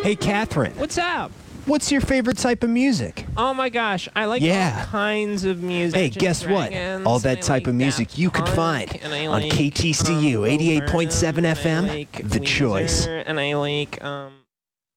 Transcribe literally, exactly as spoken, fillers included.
Hey, Catherine, What's up? what's your favorite type of music? Oh my gosh, I like Yeah. all kinds of music. Hey, Imagine guess what? Dragons, All and that I type like of music Daft you could Punk, find and I on like, K T C U um, eighty-eight point seven Burnham, F M, and I like The Weezer, Choice. And I like um.